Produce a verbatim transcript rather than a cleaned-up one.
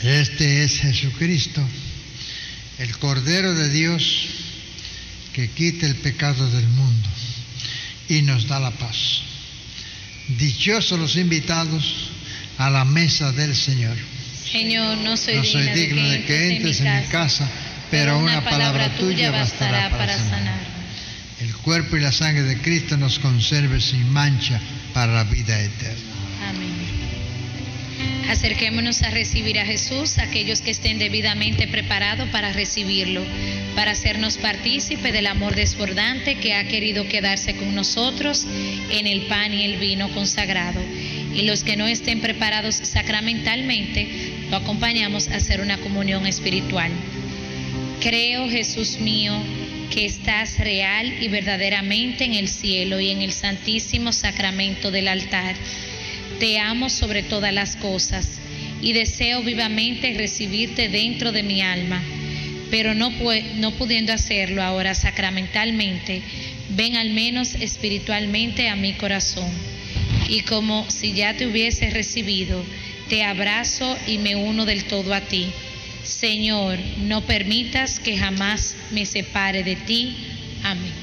Este es Jesucristo, el Cordero de Dios que quita el pecado del mundo y nos da la paz. Dichosos los invitados a la mesa del Señor. Señor, no soy, no soy digno de que entres en mi casa, pero una palabra tuya bastará para sanar. El cuerpo y la sangre de Cristo nos conserve sin mancha para la vida eterna. Amén. Acerquémonos a recibir a Jesús, aquellos que estén debidamente preparados para recibirlo, para hacernos partícipe del amor desbordante que ha querido quedarse con nosotros en el pan y el vino consagrado. Y los que no estén preparados sacramentalmente, lo acompañamos a hacer una comunión espiritual. Creo, Jesús mío, que estás real y verdaderamente en el cielo y en el santísimo sacramento del altar. Te amo sobre todas las cosas y deseo vivamente recibirte dentro de mi alma, pero no, no pudiendo hacerlo ahora sacramentalmente, ven al menos espiritualmente a mi corazón. Y como si ya te hubiese recibido, te abrazo y me uno del todo a ti. Señor, no permitas que jamás me separe de ti. Amén.